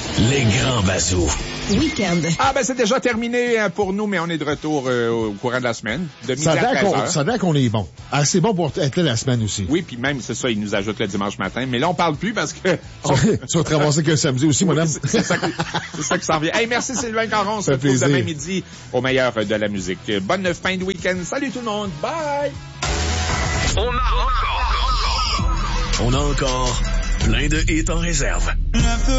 Les grands bazous. Week-end. Ah, ben, c'est déjà terminé pour nous, mais on est de retour au courant de la semaine. De midi à 13h. Ça a l'air qu'on est bon. Assez bon pour être la semaine aussi. Oui, puis même, c'est ça, ils nous ajoutent le dimanche matin. Mais là, on parle plus parce que... Tu vas te ramasser que le samedi aussi, oui, madame. C'est ça qui s'en vient. Hey, merci Sylvain Caron. On se retrouve demain midi au meilleur de la musique. Bonne fin de week-end. Salut tout le monde. Bye! On a encore plein de hits en réserve.